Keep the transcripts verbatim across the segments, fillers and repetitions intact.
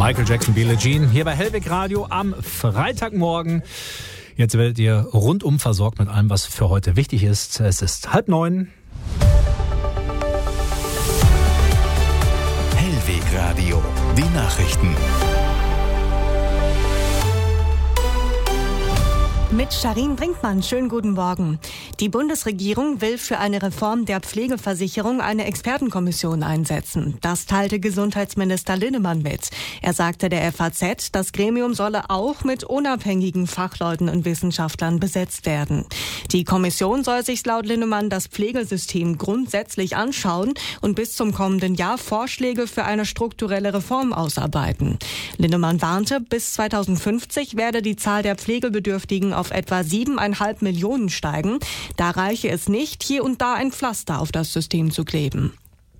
Michael Jackson, Billie Jean, hier bei Hellweg Radio am Freitagmorgen. Jetzt werdet ihr rundum versorgt mit allem, was für heute wichtig ist. Es ist halb neun. Hellweg Radio, die Nachrichten. Mit Sharin Brinkmann, schönen guten Morgen. Die Bundesregierung will für eine Reform der Pflegeversicherung eine Expertenkommission einsetzen. Das teilte Gesundheitsminister Linnemann mit. Er sagte der F A Z, das Gremium solle auch mit unabhängigen Fachleuten und Wissenschaftlern besetzt werden. Die Kommission soll sich laut Linnemann das Pflegesystem grundsätzlich anschauen und bis zum kommenden Jahr Vorschläge für eine strukturelle Reform ausarbeiten. Linnemann warnte, bis zweitausendfünfzig werde die Zahl der Pflegebedürftigen auf etwa siebeneinhalb Millionen steigen. Da reiche es nicht, hier und da ein Pflaster auf das System zu kleben.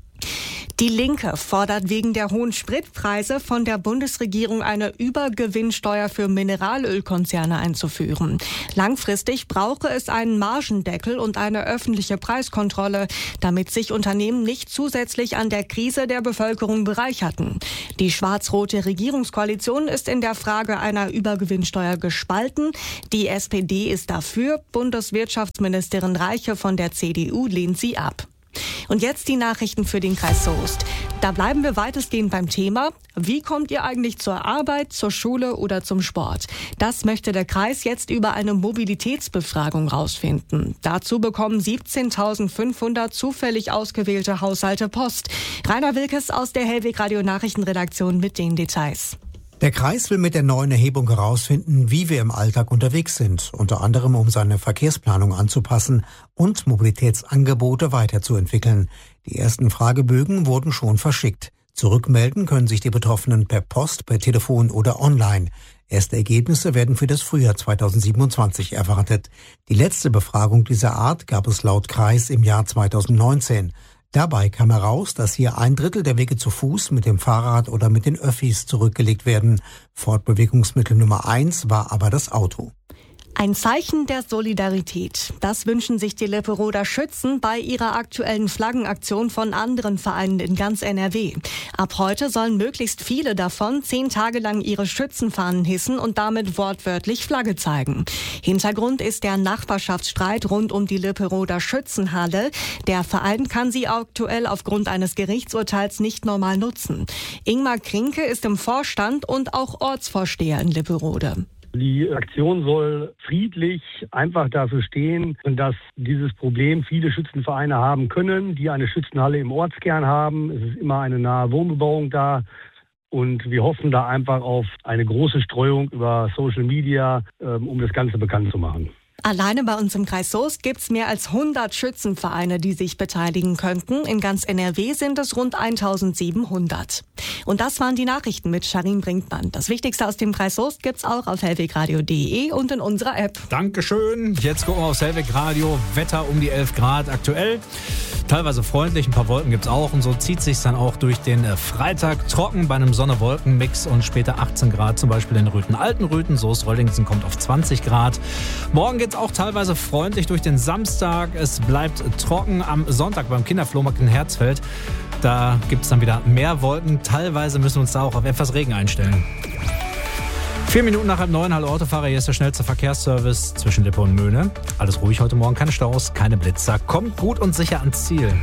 Die Linke fordert wegen der hohen Spritpreise von der Bundesregierung eine Übergewinnsteuer für Mineralölkonzerne einzuführen. Langfristig brauche es einen Margendeckel und eine öffentliche Preiskontrolle, damit sich Unternehmen nicht zusätzlich an der Krise der Bevölkerung bereicherten. Die schwarz-rote Regierungskoalition ist in der Frage einer Übergewinnsteuer gespalten. Die S P D ist dafür, Bundeswirtschaftsministerin Reiche von der C D U lehnt sie ab. Und jetzt die Nachrichten für den Kreis Soest. Da bleiben wir weitestgehend beim Thema. Wie kommt ihr eigentlich zur Arbeit, zur Schule oder zum Sport? Das möchte der Kreis jetzt über eine Mobilitätsbefragung rausfinden. Dazu bekommen siebzehntausendfünfhundert zufällig ausgewählte Haushalte Post. Rainer Wilkes aus der Hellweg Radio Nachrichtenredaktion mit den Details. Der Kreis will mit der neuen Erhebung herausfinden, wie wir im Alltag unterwegs sind, unter anderem um seine Verkehrsplanung anzupassen und Mobilitätsangebote weiterzuentwickeln. Die ersten Fragebögen wurden schon verschickt. Zurückmelden können sich die Betroffenen per Post, per Telefon oder online. Erste Ergebnisse werden für das Frühjahr zweitausendsiebenundzwanzig erwartet. Die letzte Befragung dieser Art gab es laut Kreis im Jahr zweitausendneunzehn. Dabei kam heraus, dass hier ein Drittel der Wege zu Fuß, mit dem Fahrrad oder mit den Öffis zurückgelegt werden. Fortbewegungsmittel Nummer eins war aber das Auto. Ein Zeichen der Solidarität. Das wünschen sich die Lipperoder Schützen bei ihrer aktuellen Flaggenaktion von anderen Vereinen in ganz N R W. Ab heute sollen möglichst viele davon zehn Tage lang ihre Schützenfahnen hissen und damit wortwörtlich Flagge zeigen. Hintergrund ist der Nachbarschaftsstreit rund um die Lipperoder Schützenhalle. Der Verein kann sie aktuell aufgrund eines Gerichtsurteils nicht normal nutzen. Ingmar Krinke ist im Vorstand und auch Ortsvorsteher in Lipperode. Die Aktion soll friedlich einfach dafür stehen, dass dieses Problem viele Schützenvereine haben können, die eine Schützenhalle im Ortskern haben. Es ist immer eine nahe Wohnbebauung da. Und wir hoffen da einfach auf eine große Streuung über Social Media, um das Ganze bekannt zu machen. Alleine bei uns im Kreis Soest gibt's mehr als hundert Schützenvereine, die sich beteiligen könnten. In ganz N R W sind es rund eintausendsiebenhundert. Und das waren die Nachrichten mit Sharin Brinkmann. Das Wichtigste aus dem Kreis Soest gibt's auch auf hellwegradio punkt de und in unserer App. Dankeschön. Jetzt gucken wir aufs Hellweg Radio. Wetter um die elf Grad aktuell. Teilweise freundlich, ein paar Wolken gibt's auch. Und so zieht sich's dann auch durch den Freitag trocken bei einem Sonne-Wolken-Mix und später achtzehn Grad, zum Beispiel in Rüthen. Altenrüthen, Soest-Röllingsen kommt auf zwanzig Grad. Morgen geht's auch teilweise freundlich durch den Samstag. Es bleibt trocken am Sonntag beim Kinderflohmarkt in Herzfeld. Da gibt es dann wieder mehr Wolken. Teilweise müssen wir uns da auch auf etwas Regen einstellen. Vier Minuten nach halb neun, hallo Autofahrer, hier ist der schnellste Verkehrsservice zwischen Lippe und Möhne. Alles ruhig heute Morgen, keine Staus, keine Blitzer. Kommt gut und sicher ans Ziel.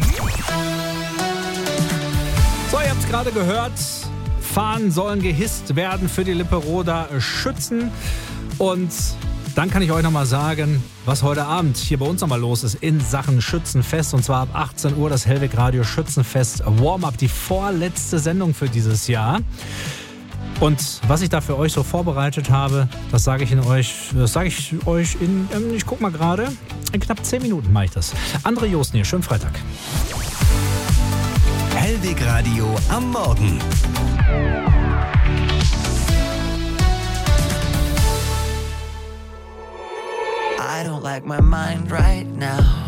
So, ihr habt es gerade gehört. Fahnen sollen gehisst werden für die Lipperoder Schützen. Und dann kann ich euch nochmal sagen, was heute Abend hier bei uns nochmal los ist in Sachen Schützenfest. Und zwar ab achtzehn Uhr das Hellweg Radio Schützenfest Warm-Up, die vorletzte Sendung für dieses Jahr. Und was ich da für euch so vorbereitet habe, das sage ich in euch, das sage ich euch in, ich guck mal gerade, in knapp zehn Minuten mache ich das. André Josten hier, schönen Freitag. Hellweg Radio am Morgen. I don't like my mind right now.